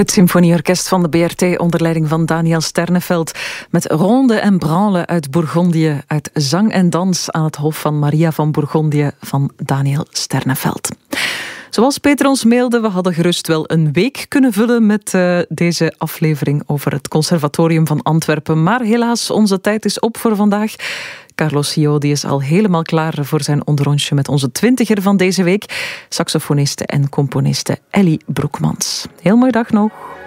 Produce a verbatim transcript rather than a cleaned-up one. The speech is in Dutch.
Het symfonieorkest van de B R T onder leiding van Daniel Sterneveld met Ronde en Branle uit Bourgondië, uit zang en dans aan het hof van Maria van Bourgondië van Daniel Sterneveld. Zoals Peter ons mailde, we hadden gerust wel een week kunnen vullen met uh, deze aflevering over het Conservatorium van Antwerpen. Maar helaas, onze tijd is op voor vandaag. Carlos Siodi is al helemaal klaar voor zijn onderrondje met onze twintiger van deze week, saxofoniste en componiste Ellie Broekmans. Heel mooie dag nog.